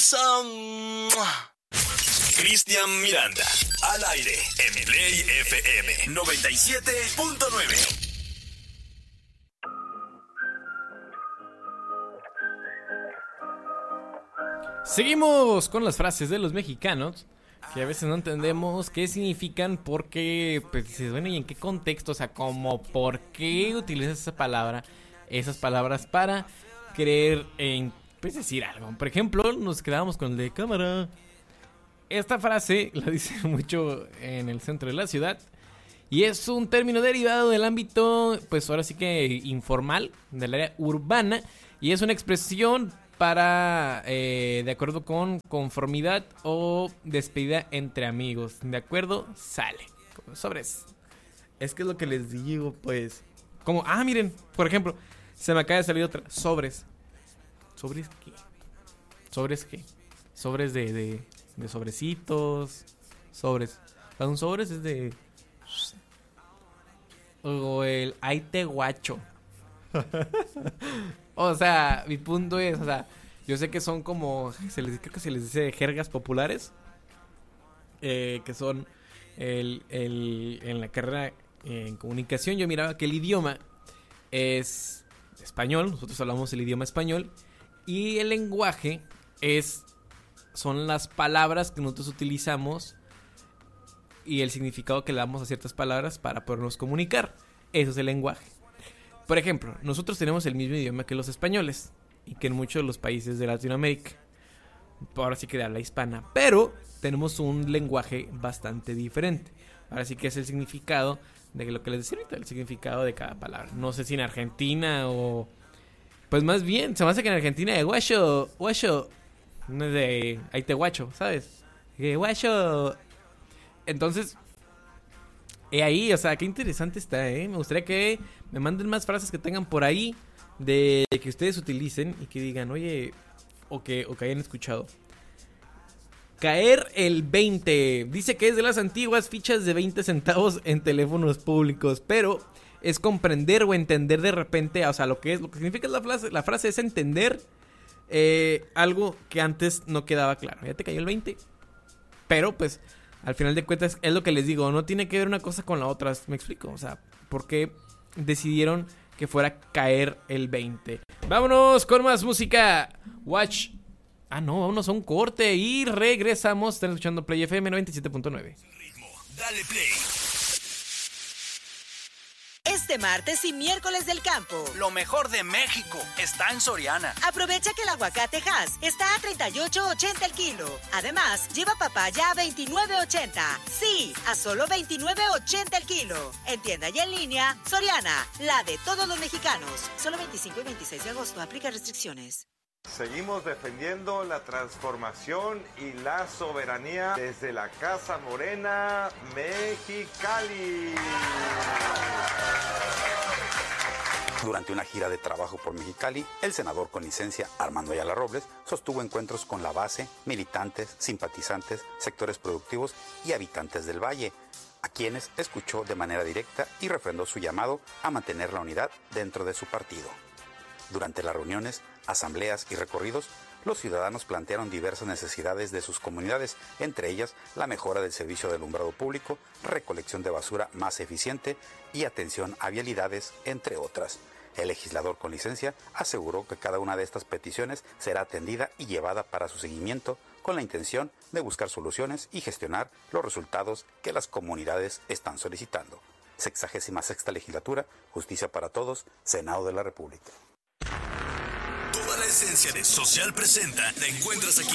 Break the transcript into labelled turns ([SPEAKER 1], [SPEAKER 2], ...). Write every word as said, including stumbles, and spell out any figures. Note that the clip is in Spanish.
[SPEAKER 1] Cristian Miranda, al aire en Play F M noventa y siete punto nueve.
[SPEAKER 2] Seguimos con las frases de los mexicanos, que a veces no entendemos qué significan, porque, pues, dices, bueno, ¿y en qué contexto? O sea, como, ¿por qué utilizas esa palabra, esas palabras para querer, en, pues, decir algo? Por ejemplo, nos quedamos con el de cámara. Esta frase la dicen mucho en el centro de la ciudad y es un término derivado del ámbito, pues ahora sí que informal, del área urbana, y es una expresión para, eh, de acuerdo con conformidad o despedida entre amigos. De acuerdo, sale. Sobres. Es que es lo que les digo, pues. Como, ah, miren, por ejemplo, se me acaba de salir otra. Sobres. ¿Sobres qué? ¿Sobres qué? Sobres de, de, de sobrecitos. Sobres. Para un sobres es de... O el ay te guacho. O sea, mi punto es, o sea, yo sé que son como, se les, creo que se les dice jergas populares, eh, que son el, el, en la carrera en comunicación. Yo miraba que el idioma es español, nosotros hablamos el idioma español, y el lenguaje es, son las palabras que nosotros utilizamos y el significado que le damos a ciertas palabras para podernos comunicar. Eso es el lenguaje. Por ejemplo, nosotros tenemos el mismo idioma que los españoles y que en muchos de los países de Latinoamérica, ahora sí que de habla hispana, pero tenemos un lenguaje bastante diferente. Ahora sí que es el significado de lo que les decía ahorita, el significado de cada palabra. No sé si en Argentina o... Pues más bien, se me hace que en Argentina de guacho, guacho, no es de ahí te guacho, ¿sabes? De guacho. Entonces... Y ahí, o sea, qué interesante está, ¿eh? Me gustaría que me manden más frases que tengan por ahí, de que ustedes utilicen y que digan, oye, o que, o que hayan escuchado. Caer el veinte. Dice que es de las antiguas fichas de veinte centavos en teléfonos públicos, pero es comprender o entender de repente, o sea, lo que es, lo que significa la frase, la frase es entender eh, algo que antes no quedaba claro. Ya te cayó el veinte. Pero, pues... Al final de cuentas, es lo que les digo, no tiene que ver una cosa con la otra, me explico, o sea, ¿por qué decidieron que fuera a caer el veinte? Vámonos con más música, Watch, ah no, vámonos a un corte y regresamos, están escuchando Play F M noventa y siete punto nueve.
[SPEAKER 1] Ritmo, dale play.
[SPEAKER 3] Este martes y miércoles del campo.
[SPEAKER 4] Lo mejor de México está en Soriana.
[SPEAKER 3] Aprovecha que el aguacate Hass está a treinta y ocho ochenta el kilo. Además, lleva papaya a veintinueve ochenta. Sí, a solo veintinueve ochenta el kilo. En tienda y en línea, Soriana, la de todos los mexicanos. Solo veinticinco y veintiséis de agosto. Aplica restricciones.
[SPEAKER 5] Seguimos defendiendo la transformación y la soberanía desde la Casa Morena, Mexicali.
[SPEAKER 6] Durante una gira de trabajo por Mexicali, el senador con licencia Armando Ayala Robles sostuvo encuentros con la base, militantes, simpatizantes, sectores productivos y habitantes del Valle, a quienes escuchó de manera directa y refrendó su llamado a mantener la unidad dentro de su partido. Durante las reuniones, asambleas y recorridos, los ciudadanos plantearon diversas necesidades de sus comunidades, entre ellas la mejora del servicio de alumbrado público, recolección de basura más eficiente y atención a vialidades, entre otras. El legislador con licencia aseguró que cada una de estas peticiones será atendida y llevada para su seguimiento con la intención de buscar soluciones y gestionar los resultados que las comunidades están solicitando. Sexagésima sexta legislatura, Justicia para Todos, Senado de la República.
[SPEAKER 1] Toda la esencia de Social Presenta la encuentras aquí.